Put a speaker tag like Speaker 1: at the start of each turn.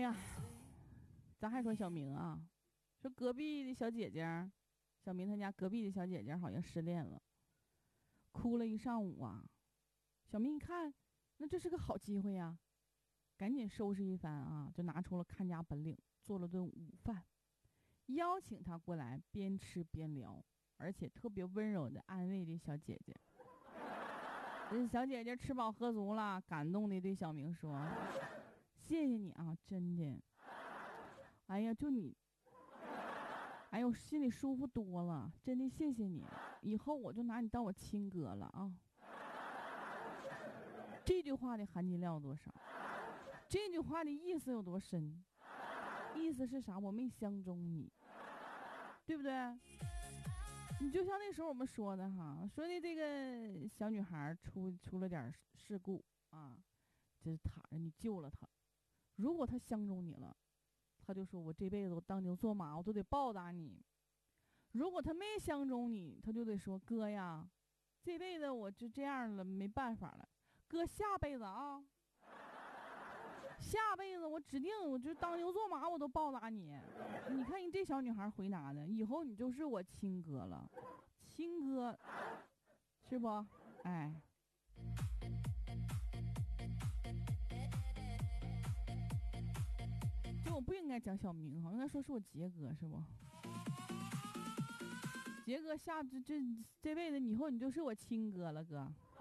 Speaker 1: 呀，咱还说小明啊，说隔壁的小姐姐，小明他家隔壁的小姐姐好像失恋了，哭了一上午啊。小明一看，那这是个好机会呀，赶紧收拾一番啊，就拿出了看家本领，做了顿午饭，邀请她过来边吃边聊，而且特别温柔的安慰这小姐姐。这小姐姐吃饱喝足了，感动的对小明说：谢谢你啊，真的，哎呀，就你，哎呦，心里舒服多了，真的谢谢你，以后我就拿你当我亲哥了啊。这句话的含金量有多少？这句话的意思有多深？意思是啥？我没相中你，对不对？你就像那时候我们说的哈，说的这个小女孩出了点事故啊，就是你救了她。如果她相中你了，她就说我这辈子我当牛做马，我都得报答你。如果她没相中你，她就得说哥呀，这辈子我就这样了，没办法了，哥下辈子啊，下辈子我指定我就当牛做马，我都报答你。你看你这小女孩回答的，以后你就是我亲哥了，亲哥是不？哎，就我不应该讲小明哈，应该说是我杰哥是不？杰哥这辈子以后你就是我亲哥了哥。